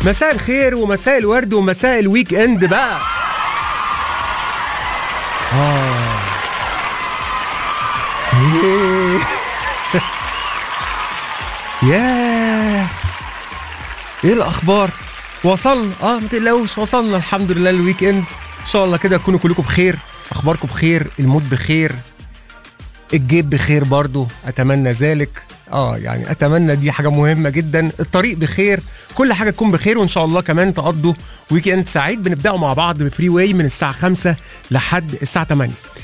مساء الخير ومساء الورد ومساء الويك اند بقى. ياه، ايه الاخبار؟ وصلنا، ما تقلقوش، وصلنا الحمد لله الويك اند. ان شاء الله كده تكونوا كلكم بخير، اخباركم بخير، المود بخير، الجيب بخير برضو، اتمنى ذلك. يعني اتمنى، دي حاجه مهمه جدا. الطريق بخير، كل حاجه تكون بخير، وان شاء الله كمان تقضوا ويك اند سعيد. بنبداوا مع بعض بفري واي من الساعه 5 لحد الساعه 8.